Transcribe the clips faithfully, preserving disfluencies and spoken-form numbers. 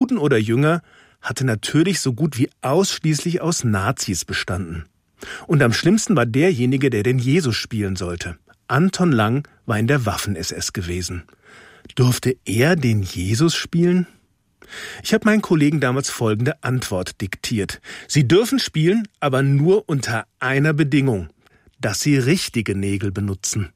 Juden oder Jünger, hatte natürlich so gut wie ausschließlich aus Nazis bestanden. Und am schlimmsten war derjenige, der den Jesus spielen sollte. Anton Lang war in der Waffen-S S gewesen. Durfte er den Jesus spielen? Ich habe meinen Kollegen damals folgende Antwort diktiert. Sie dürfen spielen, aber nur unter einer Bedingung, dass sie richtige Nägel benutzen.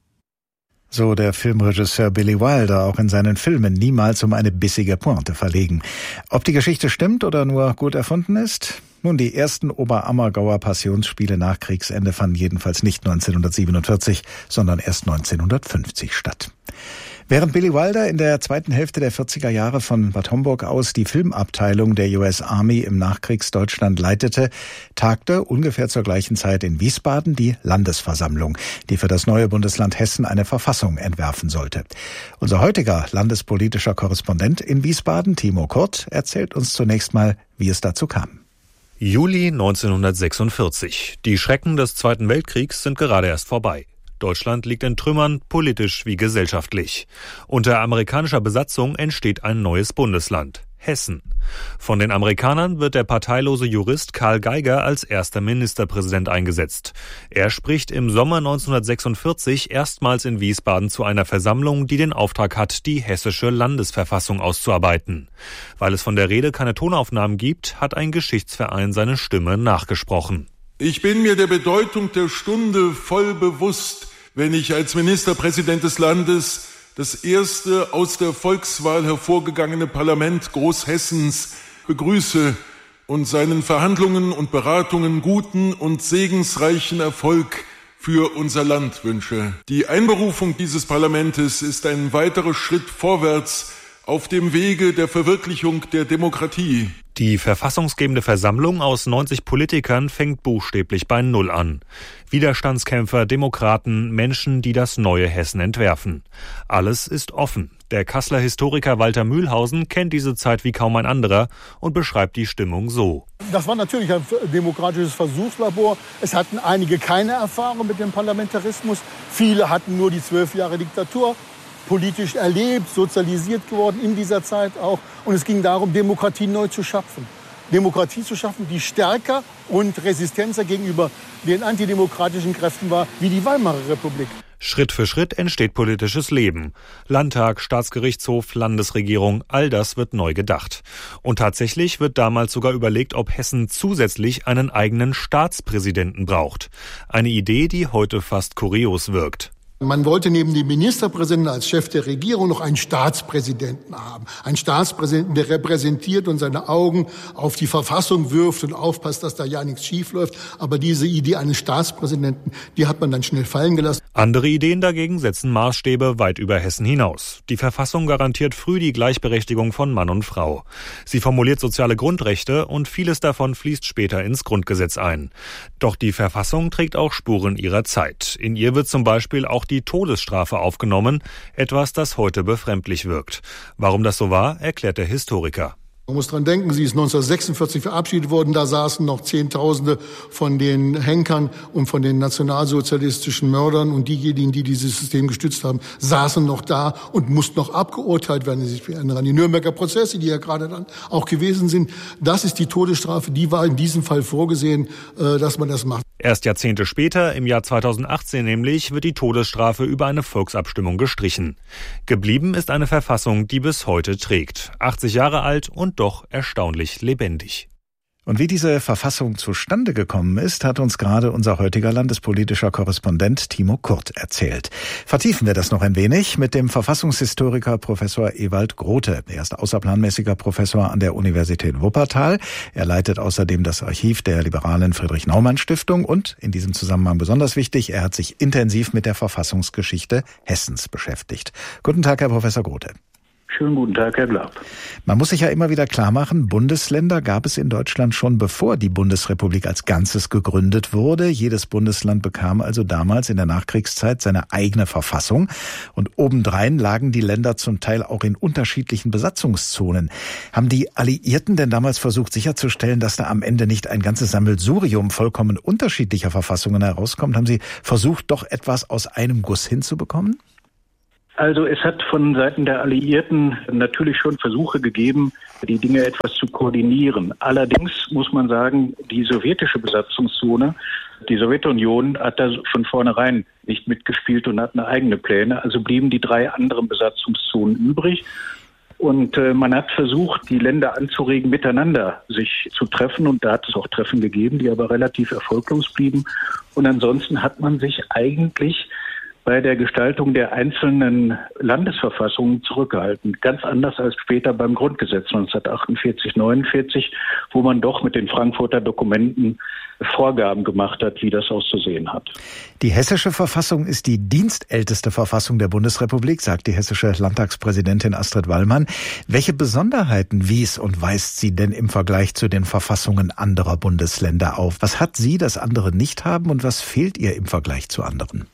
So der Filmregisseur Billy Wilder, auch in seinen Filmen niemals um eine bissige Pointe verlegen. Ob die Geschichte stimmt oder nur gut erfunden ist? Nun, die ersten Oberammergauer Passionsspiele nach Kriegsende fanden jedenfalls nicht neunzehnhundertsiebenundvierzig, sondern erst neunzehnhundertfünfzig statt. Während Billy Wilder in der zweiten Hälfte der vierziger Jahre von Bad Homburg aus die Filmabteilung der U S Army im Nachkriegsdeutschland leitete, tagte ungefähr zur gleichen Zeit in Wiesbaden die Landesversammlung, die für das neue Bundesland Hessen eine Verfassung entwerfen sollte. Unser heutiger landespolitischer Korrespondent in Wiesbaden, Timo Kurt, erzählt uns zunächst mal, wie es dazu kam. Juli neunzehnhundertsechsundvierzig. Die Schrecken des Zweiten Weltkriegs sind gerade erst vorbei. Deutschland liegt in Trümmern, politisch wie gesellschaftlich. Unter amerikanischer Besatzung entsteht ein neues Bundesland, Hessen. Von den Amerikanern wird der parteilose Jurist Karl Geiger als erster Ministerpräsident eingesetzt. Er spricht im Sommer neunzehnhundertsechsundvierzig erstmals in Wiesbaden zu einer Versammlung, die den Auftrag hat, die hessische Landesverfassung auszuarbeiten. Weil es von der Rede keine Tonaufnahmen gibt, hat ein Geschichtsverein seine Stimme nachgesprochen. Ich bin mir der Bedeutung der Stunde voll bewusst, wenn ich als Ministerpräsident des Landes das erste aus der Volkswahl hervorgegangene Parlament Großhessens begrüße und seinen Verhandlungen und Beratungen guten und segensreichen Erfolg für unser Land wünsche. Die Einberufung dieses Parlamentes ist ein weiterer Schritt vorwärts auf dem Wege der Verwirklichung der Demokratie. Die verfassungsgebende Versammlung aus neunzig Politikern fängt buchstäblich bei Null an. Widerstandskämpfer, Demokraten, Menschen, die das neue Hessen entwerfen. Alles ist offen. Der Kasseler Historiker Walter Mühlhausen kennt diese Zeit wie kaum ein anderer und beschreibt die Stimmung so. Das war natürlich ein demokratisches Versuchslabor. Es hatten einige keine Erfahrung mit dem Parlamentarismus. Viele hatten nur die zwölf Jahre Diktatur politisch erlebt, sozialisiert geworden in dieser Zeit auch. Und es ging darum, Demokratie neu zu schaffen. Demokratie zu schaffen, die stärker und resistenter gegenüber den antidemokratischen Kräften war, wie die Weimarer Republik. Schritt für Schritt entsteht politisches Leben. Landtag, Staatsgerichtshof, Landesregierung, all das wird neu gedacht. Und tatsächlich wird damals sogar überlegt, ob Hessen zusätzlich einen eigenen Staatspräsidenten braucht. Eine Idee, die heute fast kurios wirkt. Man wollte neben dem Ministerpräsidenten als Chef der Regierung noch einen Staatspräsidenten haben. Einen Staatspräsidenten, der repräsentiert und seine Augen auf die Verfassung wirft und aufpasst, dass da ja nichts schief läuft. Aber diese Idee eines Staatspräsidenten, die hat man dann schnell fallen gelassen. Andere Ideen dagegen setzen Maßstäbe weit über Hessen hinaus. Die Verfassung garantiert früh die Gleichberechtigung von Mann und Frau. Sie formuliert soziale Grundrechte und vieles davon fließt später ins Grundgesetz ein. Doch die Verfassung trägt auch Spuren ihrer Zeit. In ihr wird zum Beispiel auch die Todesstrafe aufgenommen, etwas, das heute befremdlich wirkt. Warum das so war, erklärt der Historiker. Man muss dran denken, sie ist neunzehnhundertsechsundvierzig verabschiedet worden. Da saßen noch Zehntausende von den Henkern und von den nationalsozialistischen Mördern. Und diejenigen, die dieses System gestützt haben, saßen noch da und mussten noch abgeurteilt werden. Sie sich erinnern an die Nürnberger Prozesse, die ja gerade dann auch gewesen sind. Das ist die Todesstrafe. Die war in diesem Fall vorgesehen, dass man das macht. Erst Jahrzehnte später, im Jahr zweitausendachtzehn nämlich, wird die Todesstrafe über eine Volksabstimmung gestrichen. Geblieben ist eine Verfassung, die bis heute trägt. achtzig Jahre alt und doch erstaunlich lebendig. Und wie diese Verfassung zustande gekommen ist, hat uns gerade unser heutiger landespolitischer Korrespondent Timo Kurt erzählt. Vertiefen wir das noch ein wenig mit dem Verfassungshistoriker Professor Ewald Grote. Er ist außerplanmäßiger Professor an der Universität Wuppertal. Er leitet außerdem das Archiv der liberalen Friedrich-Naumann-Stiftung und, in diesem Zusammenhang besonders wichtig, er hat sich intensiv mit der Verfassungsgeschichte Hessens beschäftigt. Guten Tag, Herr Professor Grote. Schönen guten Tag, Herr Glaub. Man muss sich ja immer wieder klar machen, Bundesländer gab es in Deutschland schon bevor die Bundesrepublik als Ganzes gegründet wurde. Jedes Bundesland bekam also damals in der Nachkriegszeit seine eigene Verfassung. Und obendrein lagen die Länder zum Teil auch in unterschiedlichen Besatzungszonen. Haben die Alliierten denn damals versucht sicherzustellen, dass da am Ende nicht ein ganzes Sammelsurium vollkommen unterschiedlicher Verfassungen herauskommt? Haben Sie versucht, doch etwas aus einem Guss hinzubekommen? Also es hat von Seiten der Alliierten natürlich schon Versuche gegeben, die Dinge etwas zu koordinieren. Allerdings muss man sagen, die sowjetische Besatzungszone, die Sowjetunion hat da von vornherein nicht mitgespielt und hatten eigene Pläne. Also blieben die drei anderen Besatzungszonen übrig. Und äh, man hat versucht, die Länder anzuregen, miteinander sich zu treffen. Und da hat es auch Treffen gegeben, die aber relativ erfolglos blieben. Und ansonsten hat man sich eigentlich bei der Gestaltung der einzelnen Landesverfassungen zurückgehalten. Ganz anders als später beim Grundgesetz neunzehnhundertachtundvierzig, neunundvierzig, wo man doch mit den Frankfurter Dokumenten Vorgaben gemacht hat, wie das auszusehen hat. Die hessische Verfassung ist die dienstälteste Verfassung der Bundesrepublik, sagt die hessische Landtagspräsidentin Astrid Wallmann. Welche Besonderheiten wies und weist sie denn im Vergleich zu den Verfassungen anderer Bundesländer auf? Was hat sie, das andere nicht haben, und was fehlt ihr im Vergleich zu anderen?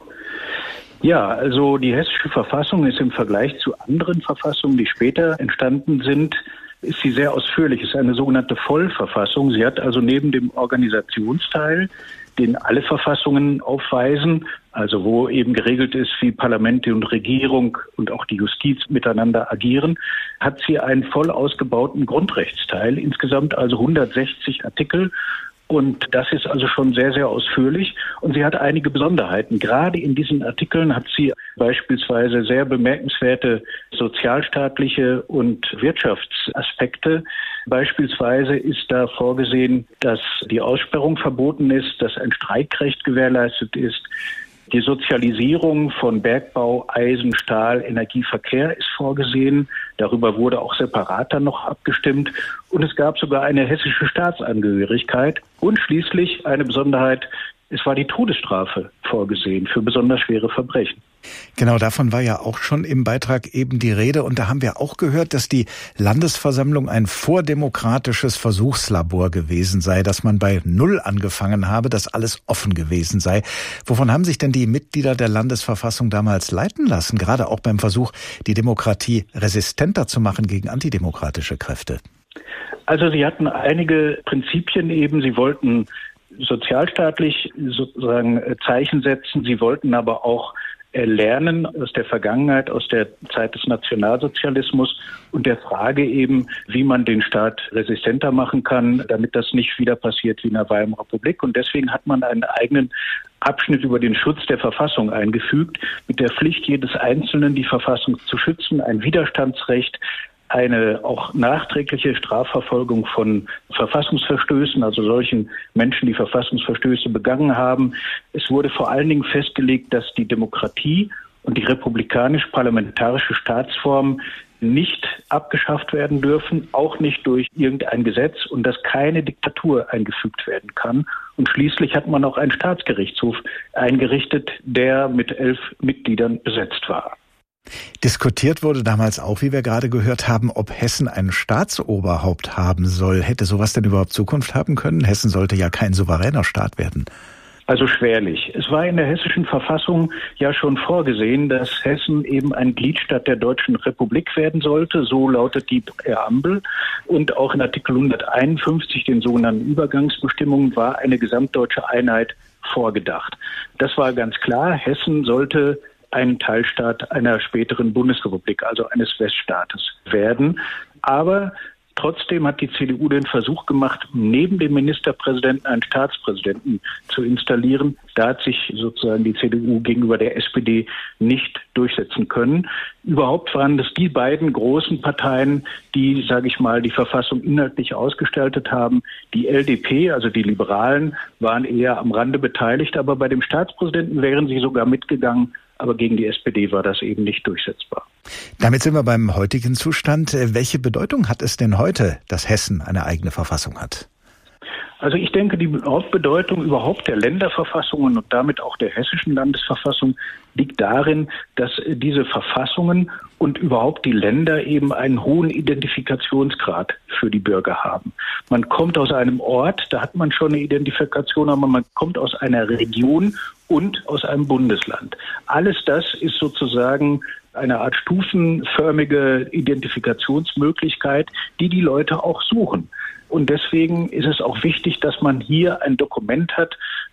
Ja, also die hessische Verfassung ist im Vergleich zu anderen Verfassungen, die später entstanden sind, ist sie sehr ausführlich. Es ist eine sogenannte Vollverfassung. Sie hat also neben dem Organisationsteil, den alle Verfassungen aufweisen, also wo eben geregelt ist, wie Parlamente und Regierung und auch die Justiz miteinander agieren, hat sie einen voll ausgebauten Grundrechtsteil, insgesamt also hundertsechzig Artikel. Und das ist also schon sehr, sehr ausführlich. Und sie hat einige Besonderheiten. Gerade in diesen Artikeln hat sie beispielsweise sehr bemerkenswerte sozialstaatliche und Wirtschaftsaspekte. Beispielsweise ist da vorgesehen, dass die Aussperrung verboten ist, dass ein Streikrecht gewährleistet ist. Die Sozialisierung von Bergbau, Eisen, Stahl, Energie, Verkehr ist vorgesehen. Darüber wurde auch separat dann noch abgestimmt. Und es gab sogar eine hessische Staatsangehörigkeit. Und schließlich eine Besonderheit, es war die Todesstrafe vorgesehen für besonders schwere Verbrechen. Genau, davon war ja auch schon im Beitrag eben die Rede. Und da haben wir auch gehört, dass die Landesversammlung ein vordemokratisches Versuchslabor gewesen sei, dass man bei Null angefangen habe, dass alles offen gewesen sei. Wovon haben sich denn die Mitglieder der Landesverfassung damals leiten lassen, gerade auch beim Versuch, die Demokratie resistenter zu machen gegen antidemokratische Kräfte? Also sie hatten einige Prinzipien eben. Sie wollten sozialstaatlich sozusagen Zeichen setzen. Sie wollten aber auch lernen aus der Vergangenheit, aus der Zeit des Nationalsozialismus und der Frage eben, wie man den Staat resistenter machen kann, damit das nicht wieder passiert wie in der Weimarer Republik. Und deswegen hat man einen eigenen Abschnitt über den Schutz der Verfassung eingefügt, mit der Pflicht jedes Einzelnen, die Verfassung zu schützen, ein Widerstandsrecht, eine auch nachträgliche Strafverfolgung von Verfassungsverstößen, also solchen Menschen, die Verfassungsverstöße begangen haben. Es wurde vor allen Dingen festgelegt, dass die Demokratie und die republikanisch-parlamentarische Staatsform nicht abgeschafft werden dürfen, auch nicht durch irgendein Gesetz, und dass keine Diktatur eingefügt werden kann. Und schließlich hat man auch einen Staatsgerichtshof eingerichtet, der mit elf Mitgliedern besetzt war. Diskutiert wurde damals auch, wie wir gerade gehört haben, ob Hessen ein Staatsoberhaupt haben soll. Hätte sowas denn überhaupt Zukunft haben können? Hessen sollte ja kein souveräner Staat werden. Also schwerlich. Es war in der hessischen Verfassung ja schon vorgesehen, dass Hessen eben ein Gliedstaat der Deutschen Republik werden sollte. So lautet die Präambel. Und auch in Artikel hunderteinundfünfzig, den sogenannten Übergangsbestimmungen, war eine gesamtdeutsche Einheit vorgedacht. Das war ganz klar. Hessen sollte ein Teilstaat einer späteren Bundesrepublik, also eines Weststaates werden. Aber trotzdem hat die C D U den Versuch gemacht, neben dem Ministerpräsidenten einen Staatspräsidenten zu installieren. Da hat sich sozusagen die C D U gegenüber der S P D nicht durchsetzen können. Überhaupt waren das die beiden großen Parteien, die, sage ich mal, die Verfassung inhaltlich ausgestaltet haben. Die L D P, also die Liberalen, waren eher am Rande beteiligt, aber bei dem Staatspräsidenten wären sie sogar mitgegangen. Aber gegen die S P D war das eben nicht durchsetzbar. Damit sind wir beim heutigen Zustand. Welche Bedeutung hat es denn heute, dass Hessen eine eigene Verfassung hat? Also ich denke, die Hauptbedeutung überhaupt der Länderverfassungen und damit auch der hessischen Landesverfassung liegt darin, dass diese Verfassungen und überhaupt die Länder eben einen hohen Identifikationsgrad für die Bürger haben. Man kommt aus einem Ort, da hat man schon eine Identifikation, aber man kommt aus einer Region und aus einem Bundesland. Alles das ist sozusagen eine Art stufenförmige Identifikationsmöglichkeit, die die Leute auch suchen. Und deswegen ist es auch wichtig, dass man hier ein Dokument hat,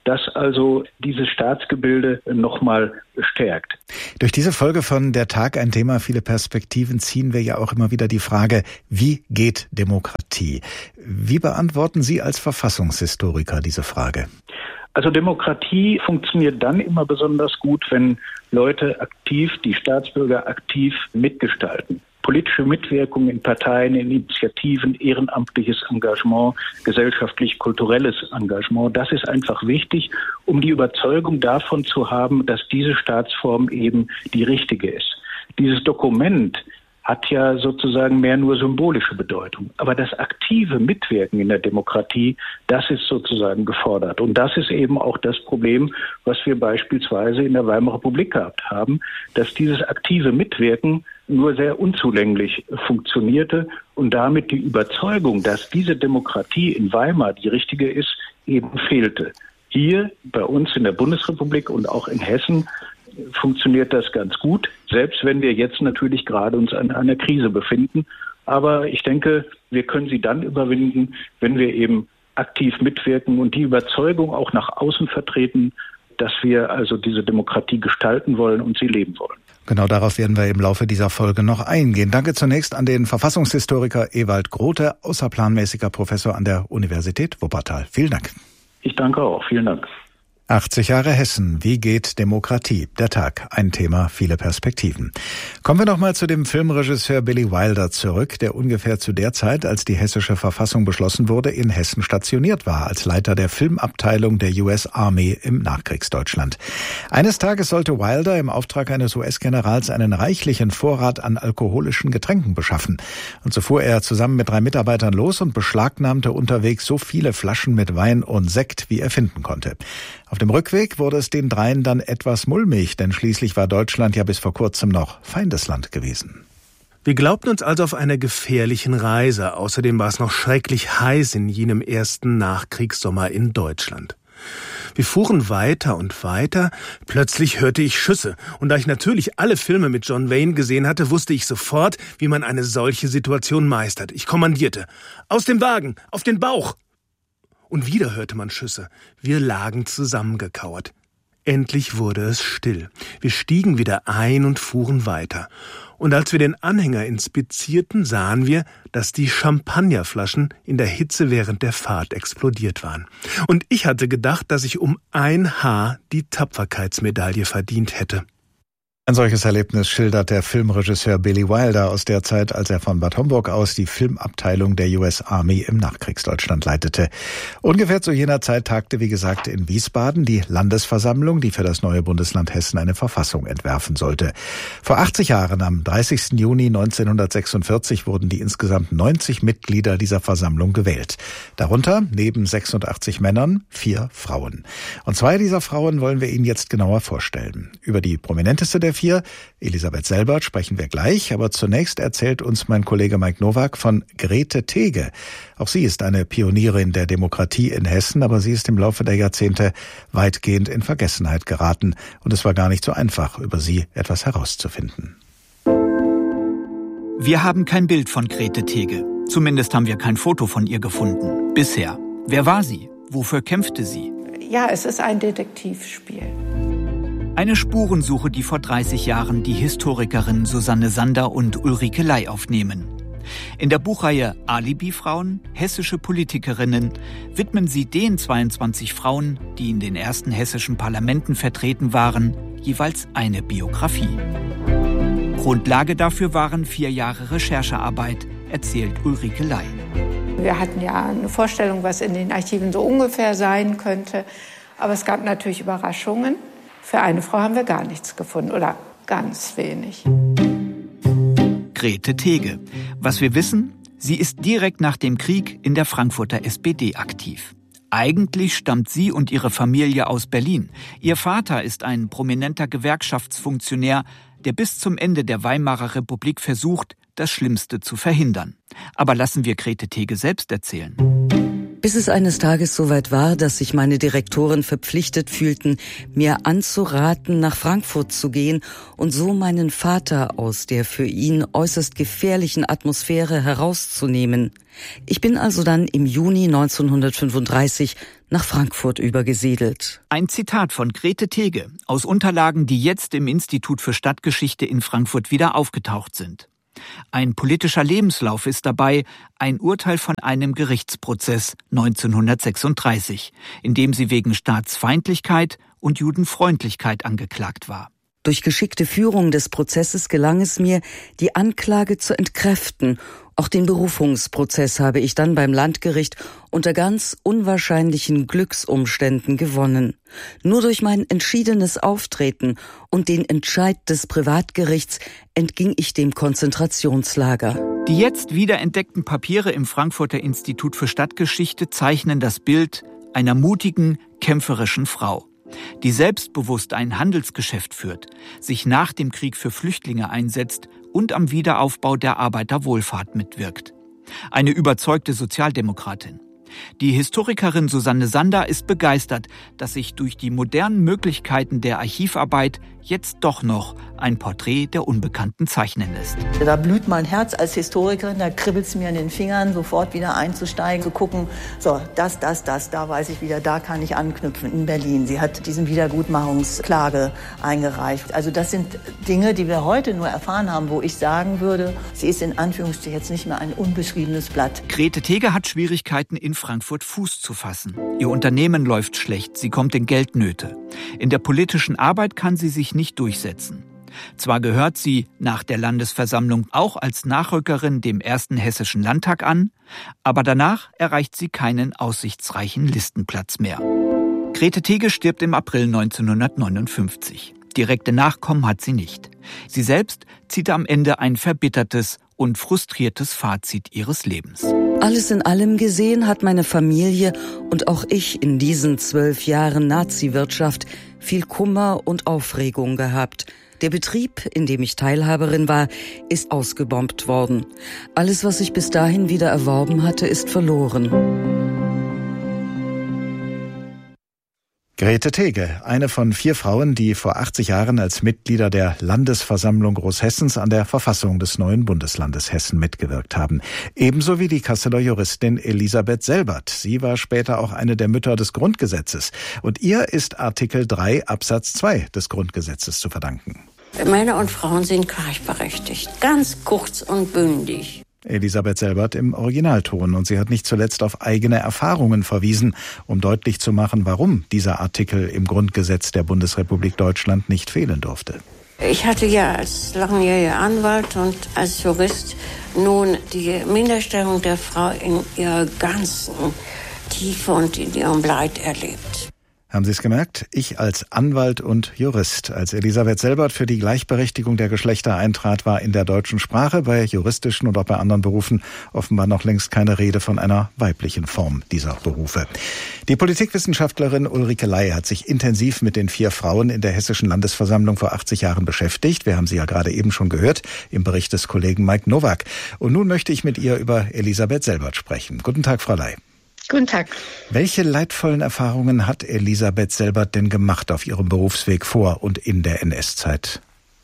das also dieses Staatsgebilde nochmal stärkt. Durch diese Folge von Der Tag, ein Thema, viele Perspektiven, ziehen wir ja auch immer wieder die Frage, wie geht Demokratie? Wie beantworten Sie als Verfassungshistoriker diese Frage? Also Demokratie funktioniert dann immer besonders gut, wenn Leute aktiv, die Staatsbürger aktiv mitgestalten. Politische Mitwirkung in Parteien, in Initiativen, ehrenamtliches Engagement, gesellschaftlich-kulturelles Engagement, das ist einfach wichtig, um die Überzeugung davon zu haben, dass diese Staatsform eben die richtige ist. Dieses Dokument hat ja sozusagen mehr nur symbolische Bedeutung. Aber das aktive Mitwirken in der Demokratie, das ist sozusagen gefordert. Und das ist eben auch das Problem, was wir beispielsweise in der Weimarer Republik gehabt haben, dass dieses aktive Mitwirken nur sehr unzulänglich funktionierte und damit die Überzeugung, dass diese Demokratie in Weimar die richtige ist, eben fehlte. Hier bei uns in der Bundesrepublik und auch in Hessen funktioniert das ganz gut, selbst wenn wir jetzt natürlich gerade uns an einer Krise befinden. Aber ich denke, wir können sie dann überwinden, wenn wir eben aktiv mitwirken und die Überzeugung auch nach außen vertreten, dass wir also diese Demokratie gestalten wollen und sie leben wollen. Genau darauf werden wir im Laufe dieser Folge noch eingehen. Danke zunächst an den Verfassungshistoriker Ewald Grote, außerplanmäßiger Professor an der Universität Wuppertal. Vielen Dank. Ich danke auch. Vielen Dank. achtzig Jahre Hessen. Wie geht Demokratie? Der Tag. Ein Thema, viele Perspektiven. Kommen wir nochmal zu dem Filmregisseur Billy Wilder zurück, der ungefähr zu der Zeit, als die hessische Verfassung beschlossen wurde, in Hessen stationiert war, als Leiter der Filmabteilung der U S Army im Nachkriegsdeutschland. Eines Tages sollte Wilder im Auftrag eines U S-Generals einen reichlichen Vorrat an alkoholischen Getränken beschaffen. Und so fuhr er zusammen mit drei Mitarbeitern los und beschlagnahmte unterwegs so viele Flaschen mit Wein und Sekt, wie er finden konnte. Auf dem Rückweg wurde es den dreien dann etwas mulmig, denn schließlich war Deutschland ja bis vor kurzem noch Feindesland gewesen. Wir glaubten uns also auf einer gefährlichen Reise. Außerdem war es noch schrecklich heiß in jenem ersten Nachkriegssommer in Deutschland. Wir fuhren weiter und weiter. Plötzlich hörte ich Schüsse. Und da ich natürlich alle Filme mit John Wayne gesehen hatte, wusste ich sofort, wie man eine solche Situation meistert. Ich kommandierte: Aus dem Wagen, auf den Bauch! Und wieder hörte man Schüsse. Wir lagen zusammengekauert. Endlich wurde es still. Wir stiegen wieder ein und fuhren weiter. Und als wir den Anhänger inspizierten, sahen wir, dass die Champagnerflaschen in der Hitze während der Fahrt explodiert waren. Und ich hatte gedacht, dass ich um ein Haar die Tapferkeitsmedaille verdient hätte. Ein solches Erlebnis schildert der Filmregisseur Billy Wilder aus der Zeit, als er von Bad Homburg aus die Filmabteilung der U S Army im Nachkriegsdeutschland leitete. Ungefähr zu jener Zeit tagte, wie gesagt, in Wiesbaden die Landesversammlung, die für das neue Bundesland Hessen eine Verfassung entwerfen sollte. Vor achtzig Jahren, am dreißigsten Juni neunzehnhundertsechsundvierzig, wurden die insgesamt neunzig Mitglieder dieser Versammlung gewählt. Darunter, neben sechsundachtzig Männern, vier Frauen. Und zwei dieser Frauen wollen wir Ihnen jetzt genauer vorstellen. Über die prominenteste der vier, Elisabeth Selbert, sprechen wir gleich, aber zunächst erzählt uns mein Kollege Mike Nowak von Grete Tege. Auch sie ist eine Pionierin der Demokratie in Hessen, aber sie ist im Laufe der Jahrzehnte weitgehend in Vergessenheit geraten und es war gar nicht so einfach, über sie etwas herauszufinden. Wir haben kein Bild von Grete Tege. Zumindest haben wir kein Foto von ihr gefunden. Bisher. Wer war sie? Wofür kämpfte sie? Ja, es ist ein Detektivspiel. Eine Spurensuche, die vor dreißig Jahren die Historikerinnen Susanne Sander und Ulrike Ley aufnehmen. In der Buchreihe Alibi-Frauen, hessische Politikerinnen, widmen sie den zweiundzwanzig Frauen, die in den ersten hessischen Parlamenten vertreten waren, jeweils eine Biografie. Grundlage dafür waren vier Jahre Recherchearbeit, erzählt Ulrike Ley. Wir hatten ja eine Vorstellung, was in den Archiven so ungefähr sein könnte, aber es gab natürlich Überraschungen. Für eine Frau haben wir gar nichts gefunden oder ganz wenig. Grete Tege. Was wir wissen, sie ist direkt nach dem Krieg in der Frankfurter S P D aktiv. Eigentlich stammt sie und ihre Familie aus Berlin. Ihr Vater ist ein prominenter Gewerkschaftsfunktionär, der bis zum Ende der Weimarer Republik versucht, das Schlimmste zu verhindern. Aber lassen wir Grete Tege selbst erzählen. Bis es eines Tages soweit war, dass sich meine Direktoren verpflichtet fühlten, mir anzuraten, nach Frankfurt zu gehen und so meinen Vater aus der für ihn äußerst gefährlichen Atmosphäre herauszunehmen. Ich bin also dann im Juni neunzehnhundertfünfunddreißig nach Frankfurt übergesiedelt. Ein Zitat von Grete Tege aus Unterlagen, die jetzt im Institut für Stadtgeschichte in Frankfurt wieder aufgetaucht sind. Ein politischer Lebenslauf ist dabei, ein Urteil von einem Gerichtsprozess neunzehnhundertsechsunddreißig, in dem sie wegen Staatsfeindlichkeit und Judenfreundlichkeit angeklagt war. Durch geschickte Führung des Prozesses gelang es mir, die Anklage zu entkräften. Auch den Berufungsprozess habe ich dann beim Landgericht unter ganz unwahrscheinlichen Glücksumständen gewonnen. Nur durch mein entschiedenes Auftreten und den Entscheid des Privatgerichts entging ich dem Konzentrationslager. Die jetzt wiederentdeckten Papiere im Frankfurter Institut für Stadtgeschichte zeichnen das Bild einer mutigen, kämpferischen Frau, die selbstbewusst ein Handelsgeschäft führt, sich nach dem Krieg für Flüchtlinge einsetzt und am Wiederaufbau der Arbeiterwohlfahrt mitwirkt. Eine überzeugte Sozialdemokratin. Die Historikerin Susanne Sander ist begeistert, dass sich durch die modernen Möglichkeiten der Archivarbeit jetzt doch noch ein Porträt der Unbekannten zeichnen lässt. Da blüht mein Herz als Historikerin, da kribbelt es mir in den Fingern, sofort wieder einzusteigen, zu gucken, so, das, das, das, da weiß ich wieder, da kann ich anknüpfen in Berlin. Sie hat diesen Wiedergutmachungsklage eingereicht. Also das sind Dinge, die wir heute nur erfahren haben, wo ich sagen würde, sie ist in Anführungsstrichen jetzt nicht mehr ein unbeschriebenes Blatt. Grete Tege hat Schwierigkeiten, in Frankfurt Fuß zu fassen. Ihr Unternehmen läuft schlecht, sie kommt in Geldnöte. In der politischen Arbeit kann sie sich nicht durchsetzen. Zwar gehört sie nach der Landesversammlung auch als Nachrückerin dem ersten Hessischen Landtag an, aber danach erreicht sie keinen aussichtsreichen Listenplatz mehr. Grete Tege stirbt im April neunzehnhundertneunundfünfzig. Direkte Nachkommen hat sie nicht. Sie selbst zieht am Ende ein verbittertes und frustriertes Fazit ihres Lebens. Alles in allem gesehen hat meine Familie und auch ich in diesen zwölf Jahren Nazi-Wirtschaft viel Kummer und Aufregung gehabt. Der Betrieb, in dem ich Teilhaberin war, ist ausgebombt worden. Alles, was ich bis dahin wieder erworben hatte, ist verloren. Grete Tege, eine von vier Frauen, die vor achtzig Jahren als Mitglieder der Landesversammlung Großhessens an der Verfassung des neuen Bundeslandes Hessen mitgewirkt haben. Ebenso wie die Kasseler Juristin Elisabeth Selbert. Sie war später auch eine der Mütter des Grundgesetzes. Und ihr ist Artikel drei Absatz zwei des Grundgesetzes zu verdanken. Männer und Frauen sind gleichberechtigt. Ganz kurz und bündig. Elisabeth Selbert im Originalton. Und sie hat nicht zuletzt auf eigene Erfahrungen verwiesen, um deutlich zu machen, warum dieser Artikel im Grundgesetz der Bundesrepublik Deutschland nicht fehlen durfte. Ich hatte ja als langjähriger Anwalt und als Jurist nun die Minderstellung der Frau in ihrer ganzen Tiefe und in ihrem Leid erlebt. Haben Sie es gemerkt? Ich als Anwalt und Jurist. Als Elisabeth Selbert für die Gleichberechtigung der Geschlechter eintrat, war in der deutschen Sprache bei juristischen und auch bei anderen Berufen offenbar noch längst keine Rede von einer weiblichen Form dieser Berufe. Die Politikwissenschaftlerin Ulrike Ley hat sich intensiv mit den vier Frauen in der Hessischen Landesversammlung vor achtzig Jahren beschäftigt. Wir haben sie ja gerade eben schon gehört im Bericht des Kollegen Mike Nowak. Und nun möchte ich mit ihr über Elisabeth Selbert sprechen. Guten Tag, Frau Ley. Guten Tag. Welche leidvollen Erfahrungen hat Elisabeth Selbert denn gemacht auf ihrem Berufsweg vor und in der N S-Zeit?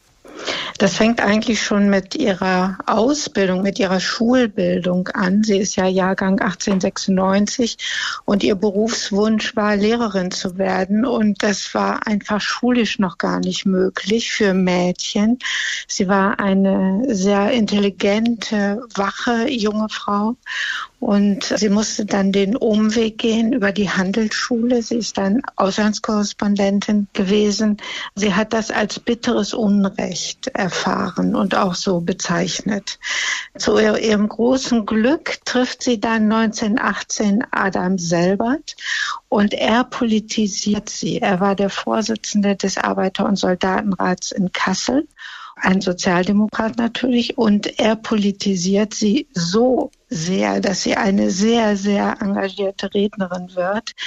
Das fängt eigentlich schon mit ihrer Ausbildung, mit ihrer Schulbildung an. Sie ist ja Jahrgang achtzehnhundertsechsundneunzig und ihr Berufswunsch war, Lehrerin zu werden. Und das war einfach schulisch noch gar nicht möglich für Mädchen. Sie war eine sehr intelligente, wache junge Frau. Und sie musste dann den Umweg gehen über die Handelsschule. Sie ist dann Auslandskorrespondentin gewesen. Sie hat das als bitteres Unrecht erfahren und auch so bezeichnet. Zu ihrem großen Glück trifft sie dann neunzehnhundertachtzehn Adam Selbert und er politisiert sie. Er war der Vorsitzende des Arbeiter- und Soldatenrats in Kassel. Ein Sozialdemokrat natürlich, und er politisiert sie so sehr, dass sie eine sehr, sehr engagierte Rednerin wird.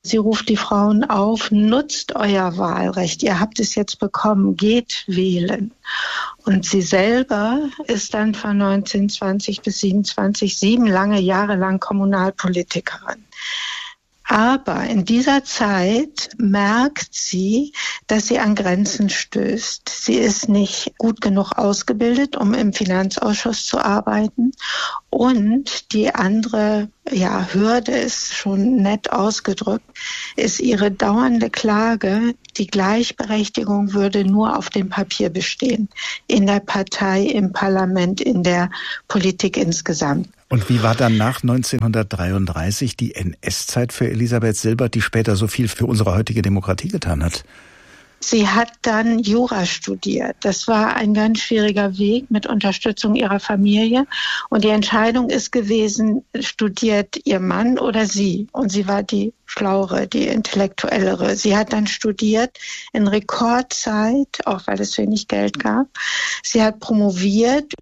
Sie ruft die Frauen auf, nutzt euer Wahlrecht. Ihr habt es jetzt bekommen, geht wählen. Und sie selber ist dann von neunzehnhundertzwanzig bis siebenundzwanzig sieben lange Jahre lang Kommunalpolitikerin. Aber in dieser Zeit merkt sie, dass sie an Grenzen stößt. Sie ist nicht gut genug ausgebildet, um im Finanzausschuss zu arbeiten. Und die andere ja, Hürde ist schon nett ausgedrückt, ist ihre dauernde Klage, die Gleichberechtigung würde nur auf dem Papier bestehen. In der Partei, im Parlament, in der Politik insgesamt. Und wie war dann nach neunzehnhundertdreiunddreißig die N S-Zeit für Elisabeth Silbert, die später so viel für unsere heutige Demokratie getan hat? Sie hat dann Jura studiert. Das war ein ganz schwieriger Weg mit Unterstützung ihrer Familie. Und die Entscheidung ist gewesen, studiert ihr Mann oder sie? Und sie war die Schlauere, die Intellektuellere. Sie hat dann studiert in Rekordzeit, auch weil es wenig Geld gab. Sie hat promoviert.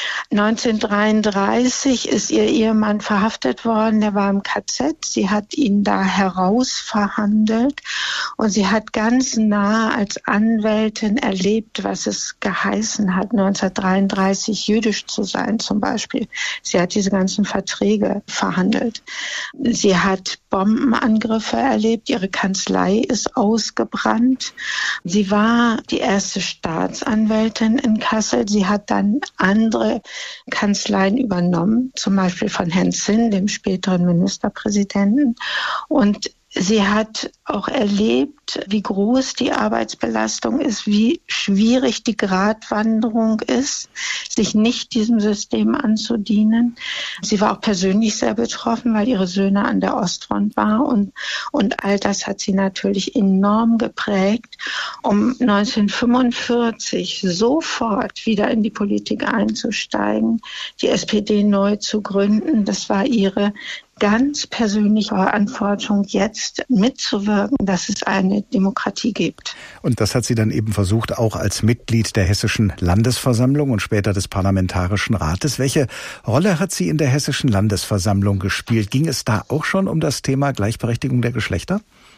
neunzehnhundertdreiunddreißig ist ihr Ehemann verhaftet worden. Der war im K Z. Sie hat ihn da herausverhandelt. Und sie hat ganz nah als Anwältin erlebt, was es geheißen hat, neunzehnhundertdreiunddreißig jüdisch zu sein zum Beispiel. Sie hat diese ganzen Verträge verhandelt. Sie hat Bombenangriffe erlebt. Ihre Kanzlei ist ausgebrannt. Sie war die erste Staatsanwältin in Kassel. Sie hat dann andere Kanzleien übernommen, zum Beispiel von Herrn Zinn, dem späteren Ministerpräsidenten. Und sie hat auch erlebt, wie groß die Arbeitsbelastung ist, wie schwierig die Gratwanderung ist, sich nicht diesem System anzudienen. Sie war auch persönlich sehr betroffen, weil ihre Söhne an der Ostfront waren. Und, und all das hat sie natürlich enorm geprägt, um neunzehnhundertfünfundvierzig sofort wieder in die Politik einzusteigen, die S P D neu zu gründen. Das war ihre ganz persönliche Verantwortung, jetzt mitzuwirken, dass es eine Demokratie gibt. Und das hat sie dann eben versucht, auch als Mitglied der Hessischen Landesversammlung und später des Parlamentarischen Rates. Welche Rolle hat sie in der Hessischen Landesversammlung gespielt? Ging es da auch schon um das Thema Gleichberechtigung der Geschlechter?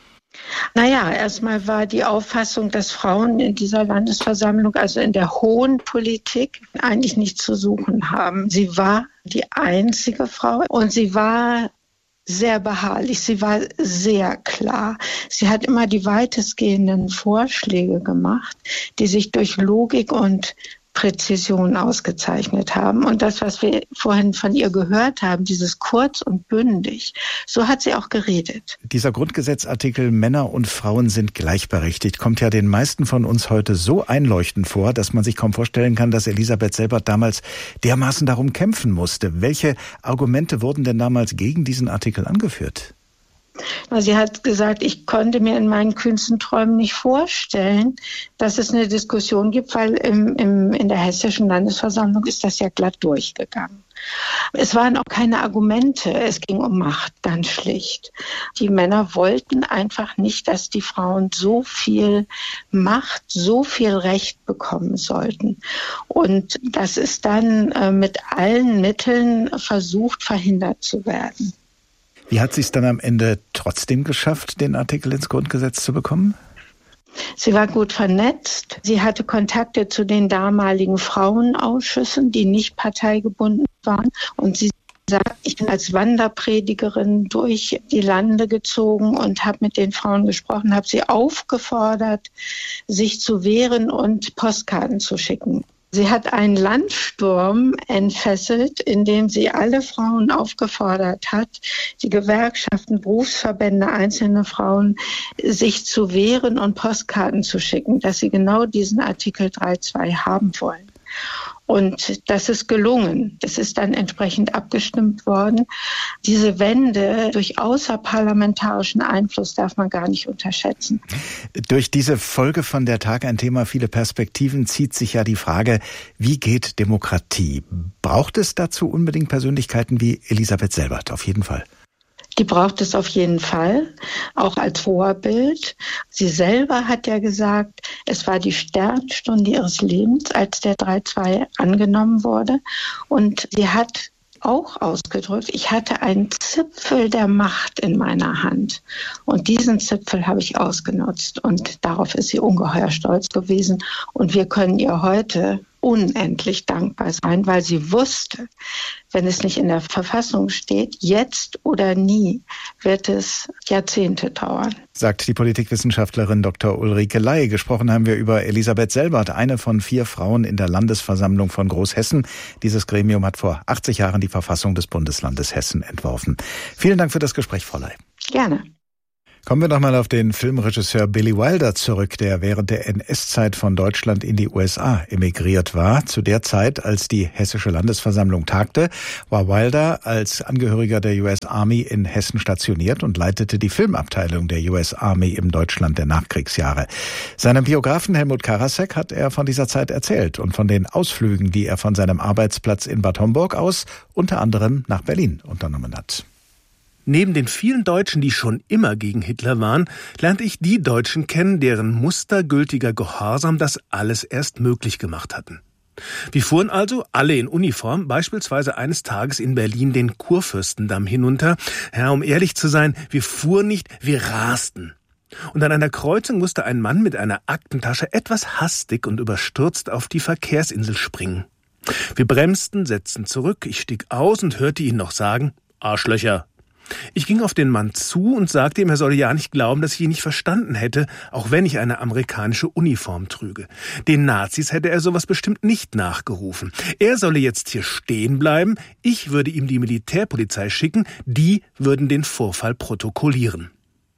Naja, erstmal war die Auffassung, dass Frauen in dieser Landesversammlung, also in der hohen Politik, eigentlich nichts zu suchen haben. Sie war die einzige Frau und sie war sehr beharrlich, sie war sehr klar. Sie hat immer die weitestgehenden Vorschläge gemacht, die sich durch Logik und Präzision ausgezeichnet haben. Und das, was wir vorhin von ihr gehört haben, dieses kurz und bündig, so hat sie auch geredet. Dieser Grundgesetzartikel Männer und Frauen sind gleichberechtigt kommt ja den meisten von uns heute so einleuchtend vor, dass man sich kaum vorstellen kann, dass Elisabeth Silbert damals dermaßen darum kämpfen musste. Welche Argumente wurden denn damals gegen diesen Artikel angeführt? Sie hat gesagt, ich konnte mir in meinen kühnsten Träumen nicht vorstellen, dass es eine Diskussion gibt, weil im, im, in der Hessischen Landesversammlung ist das ja glatt durchgegangen. Es waren auch keine Argumente, es ging um Macht, ganz schlicht. Die Männer wollten einfach nicht, dass die Frauen so viel Macht, so viel Recht bekommen sollten. Und das ist dann äh, mit allen Mitteln versucht, verhindert zu werden. Wie hat sie es dann am Ende trotzdem geschafft, den Artikel ins Grundgesetz zu bekommen? Sie war gut vernetzt. Sie hatte Kontakte zu den damaligen Frauenausschüssen, die nicht parteigebunden waren. Und sie sagt, ich bin als Wanderpredigerin durch die Lande gezogen und habe mit den Frauen gesprochen, habe sie aufgefordert, sich zu wehren und Postkarten zu schicken. Sie hat einen Landsturm entfesselt, in dem sie alle Frauen aufgefordert hat, die Gewerkschaften, Berufsverbände, einzelne Frauen, sich zu wehren und Postkarten zu schicken, dass sie genau diesen Artikel drei Punkt zwei haben wollen. Und das ist gelungen. Das ist dann entsprechend abgestimmt worden. Diese Wende durch außerparlamentarischen Einfluss darf man gar nicht unterschätzen. Durch diese Folge von Der Tag ein Thema, viele Perspektiven, zieht sich ja die Frage, wie geht Demokratie? Braucht es dazu unbedingt Persönlichkeiten wie Elisabeth Silbert? Auf jeden Fall. Die braucht es auf jeden Fall, auch als Vorbild. Sie selber hat ja gesagt, es war die Sternstunde ihres Lebens, als der drei Punkt zwei angenommen wurde. Und sie hat auch ausgedrückt, ich hatte einen Zipfel der Macht in meiner Hand. Und diesen Zipfel habe ich ausgenutzt. Und darauf ist sie ungeheuer stolz gewesen. Und wir können ihr heute unendlich dankbar sein, weil sie wusste, wenn es nicht in der Verfassung steht, jetzt oder nie, wird es Jahrzehnte dauern. Sagt die Politikwissenschaftlerin Doktor Ulrike Ley. Gesprochen haben wir über Elisabeth Selbert, eine von vier Frauen in der Landesversammlung von Großhessen. Dieses Gremium hat vor achtzig Jahren die Verfassung des Bundeslandes Hessen entworfen. Vielen Dank für das Gespräch, Frau Ley. Gerne. Kommen wir nochmal auf den Filmregisseur Billy Wilder zurück, der während der N S-Zeit von Deutschland in die U S A emigriert war. Zu der Zeit, als die Hessische Landesversammlung tagte, war Wilder als Angehöriger der U S Army in Hessen stationiert und leitete die Filmabteilung der U S Army im Deutschland der Nachkriegsjahre. Seinem Biografen Helmut Karasek hat er von dieser Zeit erzählt und von den Ausflügen, die er von seinem Arbeitsplatz in Bad Homburg aus unter anderem nach Berlin unternommen hat. Neben den vielen Deutschen, die schon immer gegen Hitler waren, lernte ich die Deutschen kennen, deren mustergültiger Gehorsam das alles erst möglich gemacht hatten. Wir fuhren also, alle in Uniform, beispielsweise eines Tages in Berlin den Kurfürstendamm hinunter. Ja, um ehrlich zu sein, wir fuhren nicht, wir rasten. Und an einer Kreuzung musste ein Mann mit einer Aktentasche etwas hastig und überstürzt auf die Verkehrsinsel springen. Wir bremsten, setzten zurück, ich stieg aus und hörte ihn noch sagen, Arschlöcher. Ich ging auf den Mann zu und sagte ihm, er solle ja nicht glauben, dass ich ihn nicht verstanden hätte, auch wenn ich eine amerikanische Uniform trüge. Den Nazis hätte er sowas bestimmt nicht nachgerufen. Er solle jetzt hier stehen bleiben, ich würde ihm die Militärpolizei schicken, die würden den Vorfall protokollieren.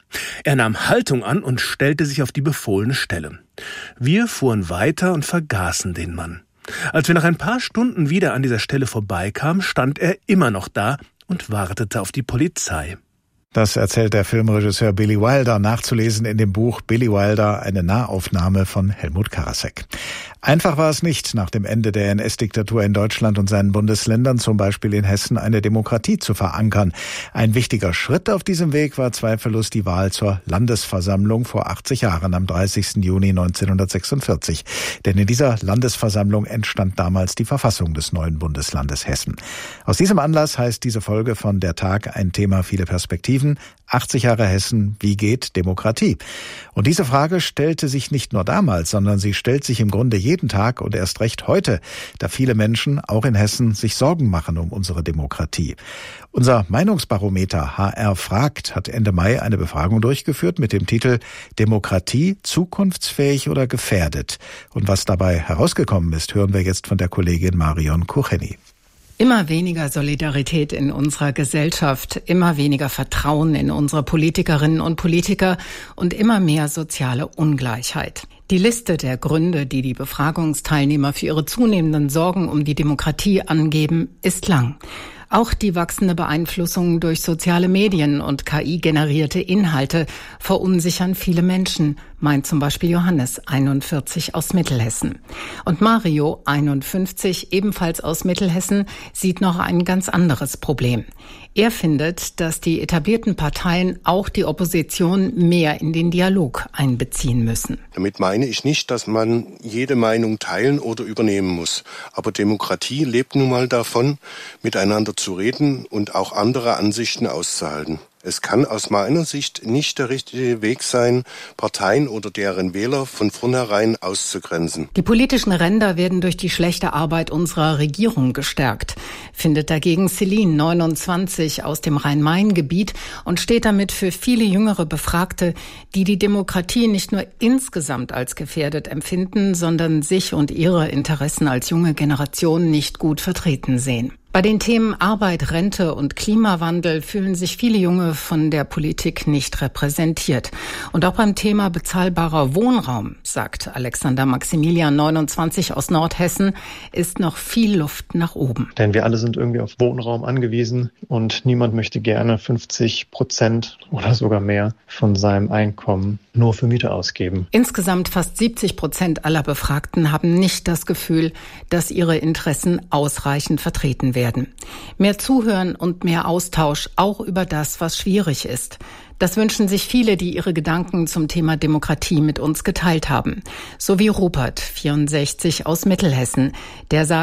Er nahm Haltung an und stellte sich auf die befohlene Stelle. Wir fuhren weiter und vergaßen den Mann. Als wir nach ein paar Stunden wieder an dieser Stelle vorbeikamen, stand er immer noch da und wartete auf die Polizei. Das erzählt der Filmregisseur Billy Wilder, nachzulesen in dem Buch Billy Wilder, eine Nahaufnahme von Helmut Karasek. Einfach war es nicht, nach dem Ende der N S-Diktatur in Deutschland und seinen Bundesländern, zum Beispiel in Hessen, eine Demokratie zu verankern. Ein wichtiger Schritt auf diesem Weg war zweifellos die Wahl zur Landesversammlung vor achtzig Jahren, am dreißigsten Juni neunzehnhundertsechsundvierzig. Denn in dieser Landesversammlung entstand damals die Verfassung des neuen Bundeslandes Hessen. Aus diesem Anlass heißt diese Folge von Der Tag ein Thema, viele Perspektiven. achtzig Jahre Hessen, wie geht Demokratie? Und diese Frage stellte sich nicht nur damals, sondern sie stellt sich im Grunde jeden Tag und erst recht heute, da viele Menschen, auch in Hessen, sich Sorgen machen um unsere Demokratie. Unser Meinungsbarometer H R fragt hat Ende Mai eine Befragung durchgeführt mit dem Titel Demokratie zukunftsfähig oder gefährdet? Und was dabei herausgekommen ist, hören wir jetzt von der Kollegin Marion Kucheni. Immer weniger Solidarität in unserer Gesellschaft, immer weniger Vertrauen in unsere Politikerinnen und Politiker und immer mehr soziale Ungleichheit. Die Liste der Gründe, die die Befragungsteilnehmer für ihre zunehmenden Sorgen um die Demokratie angeben, ist lang. Auch die wachsende Beeinflussung durch soziale Medien und K I-generierte Inhalte verunsichern viele Menschen, meint zum Beispiel Johannes, einundvierzig, aus Mittelhessen. Und Mario, einundfünfzig, ebenfalls aus Mittelhessen, sieht noch ein ganz anderes Problem. Er findet, dass die etablierten Parteien auch die Opposition mehr in den Dialog einbeziehen müssen. Damit meine ich nicht, dass man jede Meinung teilen oder übernehmen muss. Aber Demokratie lebt nun mal davon, miteinander zu reden und auch andere Ansichten auszuhalten. Es kann aus meiner Sicht nicht der richtige Weg sein, Parteien oder deren Wähler von vornherein auszugrenzen. Die politischen Ränder werden durch die schlechte Arbeit unserer Regierung gestärkt, findet dagegen Celine, neunundzwanzig, aus dem Rhein-Main-Gebiet und steht damit für viele jüngere Befragte, die die Demokratie nicht nur insgesamt als gefährdet empfinden, sondern sich und ihre Interessen als junge Generation nicht gut vertreten sehen. Bei den Themen Arbeit, Rente und Klimawandel fühlen sich viele Junge von der Politik nicht repräsentiert. Und auch beim Thema bezahlbarer Wohnraum, sagt Alexander Maximilian, neunundzwanzig, aus Nordhessen, ist noch viel Luft nach oben. Denn wir alle sind irgendwie auf Wohnraum angewiesen und niemand möchte gerne fünfzig Prozent oder sogar mehr von seinem Einkommen nur für Miete ausgeben. Insgesamt fast siebzig Prozent aller Befragten haben nicht das Gefühl, dass ihre Interessen ausreichend vertreten werden. Mehr Zuhören und mehr Austausch, auch über das, was schwierig ist. Das wünschen sich viele, die ihre Gedanken zum Thema Demokratie mit uns geteilt haben. So wie Rupert, vierundsechzig, aus Mittelhessen, der sagt,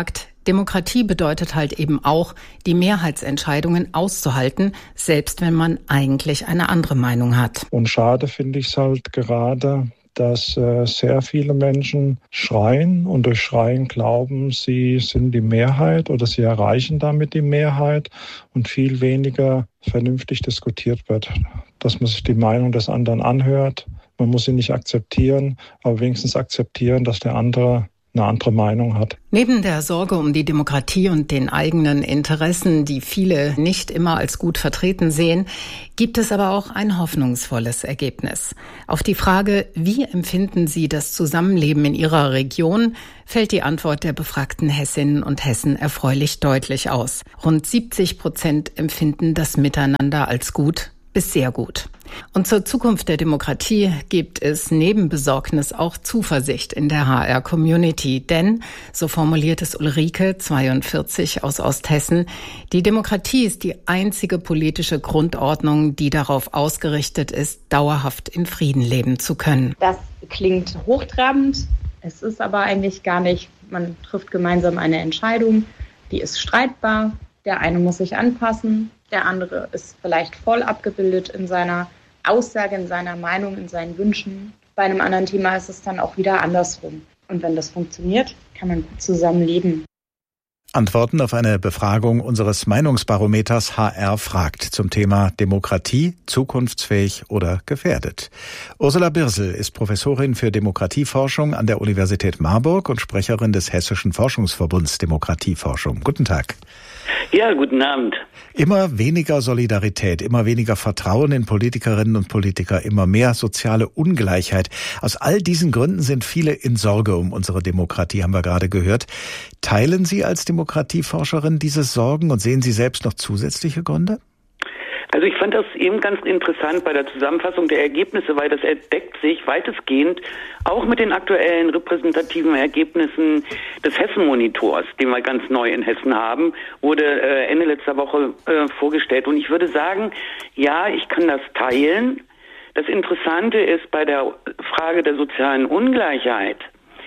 Demokratie bedeutet halt eben auch, die Mehrheitsentscheidungen auszuhalten, selbst wenn man eigentlich eine andere Meinung hat. Und schade finde ich es halt gerade, dass äh, sehr viele Menschen schreien und durch Schreien glauben, sie sind die Mehrheit oder sie erreichen damit die Mehrheit und viel weniger vernünftig diskutiert wird. Dass man sich die Meinung des anderen anhört. Man muss sie nicht akzeptieren, aber wenigstens akzeptieren, dass der andere eine andere Meinung hat. Neben der Sorge um die Demokratie und den eigenen Interessen, die viele nicht immer als gut vertreten sehen, gibt es aber auch ein hoffnungsvolles Ergebnis. Auf die Frage, wie empfinden Sie das Zusammenleben in Ihrer Region, fällt die Antwort der befragten Hessinnen und Hessen erfreulich deutlich aus. Rund siebzig Prozent empfinden das Miteinander als gut bis sehr gut. Und zur Zukunft der Demokratie gibt es neben Besorgnis auch Zuversicht in der H R-Community. Denn, so formuliert es Ulrike, zweiundvierzig, aus Osthessen, die Demokratie ist die einzige politische Grundordnung, die darauf ausgerichtet ist, dauerhaft in Frieden leben zu können. Das klingt hochtrabend. Es ist aber eigentlich gar nicht. Man trifft gemeinsam eine Entscheidung, die ist streitbar. Der eine muss sich anpassen. Der andere ist vielleicht voll abgebildet in seiner Aussage, in seiner Meinung, in seinen Wünschen. Bei einem anderen Thema ist es dann auch wieder andersrum. Und wenn das funktioniert, kann man gut zusammen leben. Antworten auf eine Befragung unseres Meinungsbarometers H R fragt zum Thema Demokratie, zukunftsfähig oder gefährdet. Ursula Birsel ist Professorin für Demokratieforschung an der Universität Marburg und Sprecherin des Hessischen Forschungsverbunds Demokratieforschung. Guten Tag. Ja, guten Abend. Immer weniger Solidarität, immer weniger Vertrauen in Politikerinnen und Politiker, immer mehr soziale Ungleichheit. Aus all diesen Gründen sind viele in Sorge um unsere Demokratie, haben wir gerade gehört. Teilen Sie als Demokratieforscherin diese Sorgen und sehen Sie selbst noch zusätzliche Gründe? Also ich fand das eben ganz interessant bei der Zusammenfassung der Ergebnisse, weil das deckt sich weitestgehend auch mit den aktuellen repräsentativen Ergebnissen des Hessen-Monitors, den wir ganz neu in Hessen haben, wurde äh, Ende letzter Woche äh, vorgestellt. Und ich würde sagen, ja, ich kann das teilen. Das Interessante ist bei der Frage der sozialen Ungleichheit,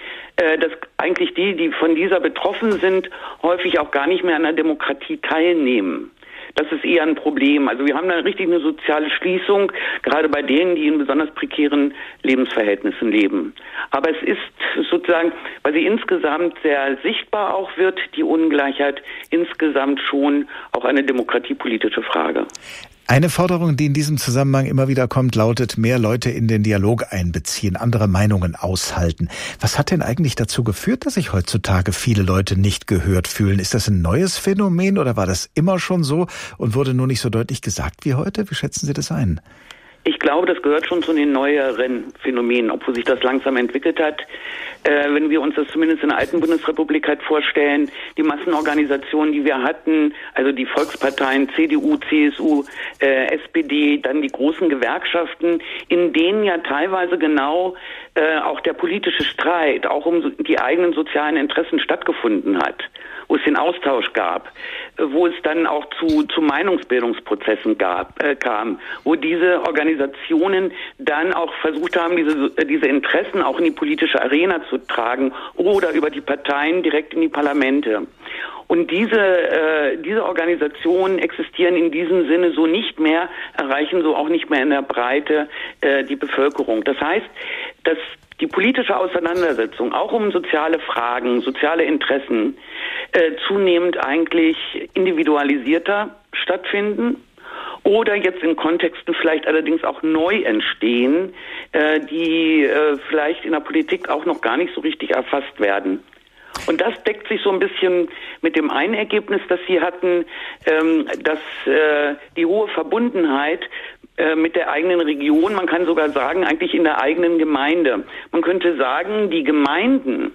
äh, dass eigentlich die, die von dieser betroffen sind, häufig auch gar nicht mehr an der Demokratie teilnehmen. Das ist eher ein Problem. Also wir haben da richtig eine soziale Schließung, gerade bei denen, die in besonders prekären Lebensverhältnissen leben. Aber es ist sozusagen, weil sie insgesamt sehr sichtbar auch wird, die Ungleichheit insgesamt schon auch eine demokratiepolitische Frage. Eine Forderung, die in diesem Zusammenhang immer wieder kommt, lautet, mehr Leute in den Dialog einbeziehen, andere Meinungen aushalten. Was hat denn eigentlich dazu geführt, dass sich heutzutage viele Leute nicht gehört fühlen? Ist das ein neues Phänomen oder war das immer schon so und wurde nur nicht so deutlich gesagt wie heute? Wie schätzen Sie das ein? Ich glaube, das gehört schon zu den neueren Phänomenen, obwohl sich das langsam entwickelt hat. Äh, wenn wir uns das zumindest in der alten Bundesrepublik halt vorstellen, die Massenorganisationen, die wir hatten, also die Volksparteien C D U, C S U, äh, S P D, dann die großen Gewerkschaften, in denen ja teilweise genau äh, auch der politische Streit, auch um die eigenen sozialen Interessen stattgefunden hat, wo es den Austausch gab, wo es dann auch zu, zu Meinungsbildungsprozessen gab, äh, kam, wo diese Organisationen dann auch versucht haben, diese, diese Interessen auch in die politische Arena zu tragen oder über die Parteien direkt in die Parlamente. Und diese, äh, diese Organisationen existieren in diesem Sinne so nicht mehr, erreichen so auch nicht mehr in der Breite äh, die Bevölkerung. Das heißt, dass die politische Auseinandersetzung, auch um soziale Fragen, soziale Interessen, äh, zunehmend eigentlich individualisierter stattfinden oder jetzt in Kontexten vielleicht allerdings auch neu entstehen, äh, die äh, vielleicht in der Politik auch noch gar nicht so richtig erfasst werden. Und das deckt sich so ein bisschen mit dem einen Ergebnis, das Sie hatten, ähm, dass äh, die hohe Verbundenheit äh, mit der eigenen Region, man kann sogar sagen, eigentlich in der eigenen Gemeinde. Man könnte sagen, die Gemeinden,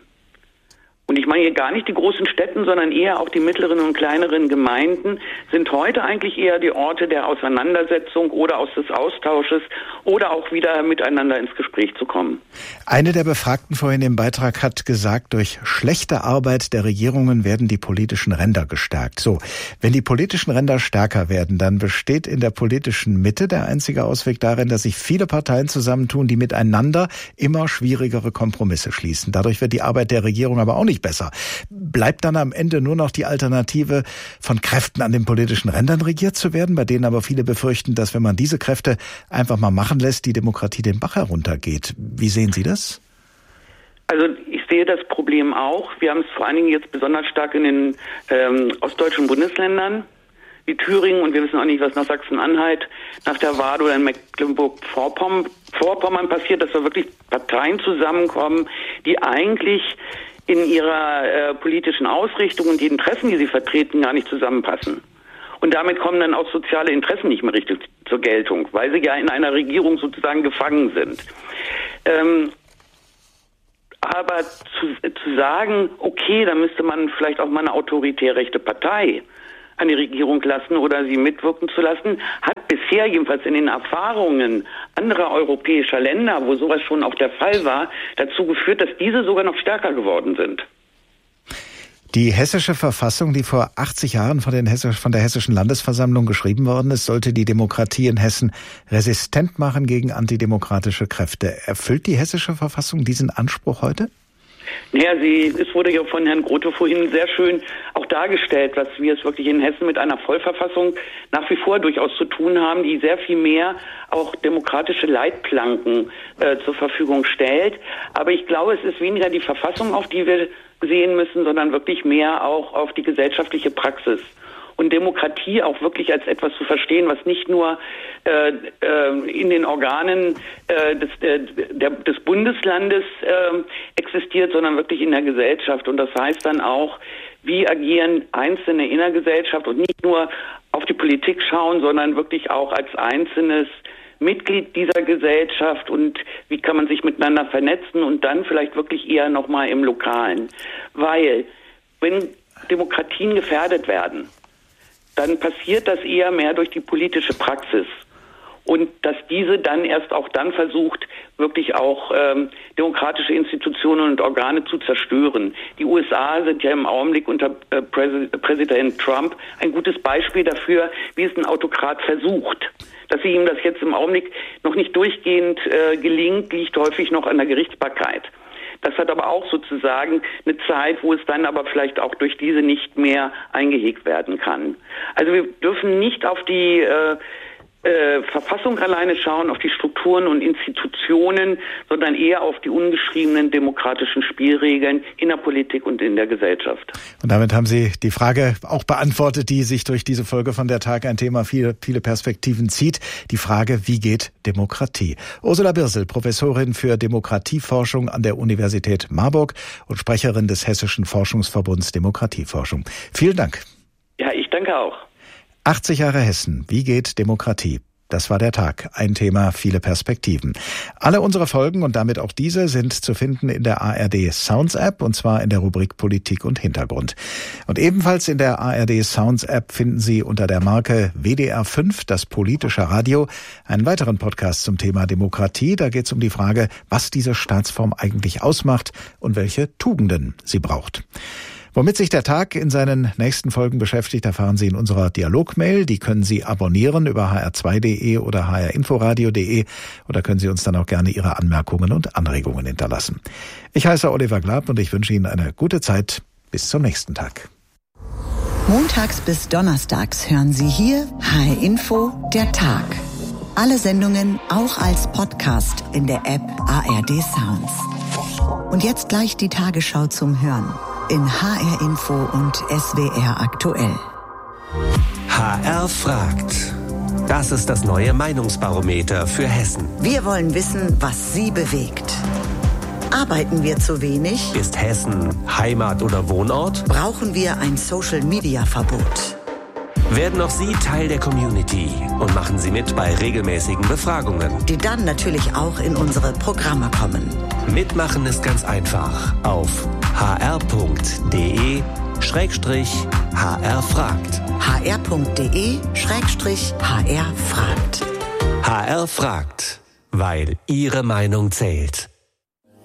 und ich meine hier gar nicht die großen Städten, sondern eher auch die mittleren und kleineren Gemeinden, sind heute eigentlich eher die Orte der Auseinandersetzung oder aus des Austausches oder auch wieder miteinander ins Gespräch zu kommen. Eine der Befragten vorhin im Beitrag hat gesagt, durch schlechte Arbeit der Regierungen werden die politischen Ränder gestärkt. So, wenn die politischen Ränder stärker werden, dann besteht in der politischen Mitte der einzige Ausweg darin, dass sich viele Parteien zusammentun, die miteinander immer schwierigere Kompromisse schließen. Dadurch wird die Arbeit der Regierung aber auch nicht nicht besser. Bleibt dann am Ende nur noch die Alternative, von Kräften an den politischen Rändern regiert zu werden, bei denen aber viele befürchten, dass wenn man diese Kräfte einfach mal machen lässt, die Demokratie den Bach heruntergeht. Wie sehen Sie das? Also ich sehe das Problem auch. Wir haben es vor allen Dingen jetzt besonders stark in den ähm, ostdeutschen Bundesländern wie Thüringen, und wir wissen auch nicht, was nach Sachsen-Anhalt, nach der Wahl oder in Mecklenburg-Vorpommern Vorpommern passiert, dass da wirklich Parteien zusammenkommen, die eigentlich in ihrer äh, politischen Ausrichtung und die Interessen, die sie vertreten, gar nicht zusammenpassen. Und damit kommen dann auch soziale Interessen nicht mehr richtig zur Geltung, weil sie ja in einer Regierung sozusagen gefangen sind. Ähm, aber zu, zu sagen, okay, da müsste man vielleicht auch mal eine autoritär rechte Partei an die Regierung lassen oder sie mitwirken zu lassen, hat bisher jedenfalls in den Erfahrungen anderer europäischer Länder, wo sowas schon auch der Fall war, dazu geführt, dass diese sogar noch stärker geworden sind. Die hessische Verfassung, die vor achtzig Jahren von, den Hessisch, von der Hessischen Landesversammlung geschrieben worden ist, sollte die Demokratie in Hessen resistent machen gegen antidemokratische Kräfte. Erfüllt die hessische Verfassung diesen Anspruch heute? Naja, sie, es wurde ja von Herrn Grote vorhin sehr schön auch dargestellt, dass wir es wirklich in Hessen mit einer Vollverfassung nach wie vor durchaus zu tun haben, die sehr viel mehr auch demokratische Leitplanken äh, zur Verfügung stellt. Aber ich glaube, es ist weniger die Verfassung, auf die wir sehen müssen, sondern wirklich mehr auch auf die gesellschaftliche Praxis. Und Demokratie auch wirklich als etwas zu verstehen, was nicht nur äh, äh, in den Organen äh, des, äh, der, des Bundeslandes äh, existiert, sondern wirklich in der Gesellschaft. Und das heißt dann auch, wie agieren Einzelne in der Gesellschaft und nicht nur auf die Politik schauen, sondern wirklich auch als einzelnes Mitglied dieser Gesellschaft, und wie kann man sich miteinander vernetzen und dann vielleicht wirklich eher nochmal im Lokalen. Weil, wenn Demokratien gefährdet werden, dann passiert das eher mehr durch die politische Praxis. Und dass diese dann erst auch dann versucht, wirklich auch ähm, demokratische Institutionen und Organe zu zerstören. Die U S A sind ja im Augenblick unter äh, Präs- Präsident Trump ein gutes Beispiel dafür, wie es ein Autokrat versucht. Dass sie ihm das jetzt im Augenblick noch nicht durchgehend äh, gelingt, liegt häufig noch an der Gerichtsbarkeit. Das hat aber auch sozusagen eine Zeit, wo es dann aber vielleicht auch durch diese nicht mehr eingehegt werden kann. Also wir dürfen nicht auf die äh, äh, Verfassung alleine schauen, auf die Strukturen und Institutionen, sondern eher auf die ungeschriebenen demokratischen Spielregeln in der Politik und in der Gesellschaft. Und damit haben Sie die Frage auch beantwortet, die sich durch diese Folge von der Tag ein Thema viele, viele Perspektiven zieht. Die Frage, wie geht Demokratie? Ursula Birsel, Professorin für Demokratieforschung an der Universität Marburg und Sprecherin des Hessischen Forschungsverbunds Demokratieforschung. Vielen Dank. Ja, ich danke auch. achtzig Jahre Hessen. Wie geht Demokratie? Das war der Tag. Ein Thema, viele Perspektiven. Alle unsere Folgen und damit auch diese sind zu finden in der A R D Sounds App, und zwar in der Rubrik Politik und Hintergrund. Und ebenfalls in der A R D Sounds App finden Sie unter der Marke W D R fünf, das politische Radio, einen weiteren Podcast zum Thema Demokratie. Da geht es um die Frage, was diese Staatsform eigentlich ausmacht und welche Tugenden sie braucht. Womit sich der Tag in seinen nächsten Folgen beschäftigt, erfahren Sie in unserer Dialogmail. Die können Sie abonnieren über h r zwei punkt d e oder h r inforadio punkt d e, oder können Sie uns dann auch gerne Ihre Anmerkungen und Anregungen hinterlassen. Ich heiße Oliver Glab und ich wünsche Ihnen eine gute Zeit. Bis zum nächsten Tag. Montags bis donnerstags hören Sie hier H R Info, der Tag. Alle Sendungen auch als Podcast in der App A R D Sounds. Und jetzt gleich die Tagesschau zum Hören in H R Info und S W R aktuell. H R fragt. Das ist das neue Meinungsbarometer für Hessen. Wir wollen wissen, was Sie bewegt. Arbeiten wir zu wenig? Ist Hessen Heimat oder Wohnort? Brauchen wir ein Social-Media-Verbot? Werden auch Sie Teil der Community und machen Sie mit bei regelmäßigen Befragungen, die dann natürlich auch in unsere Programme kommen. Mitmachen ist ganz einfach auf h r punkt d e schrägstrich h r fragt. h r punkt d e schrägstrich h r fragt. H R fragt, weil Ihre Meinung zählt.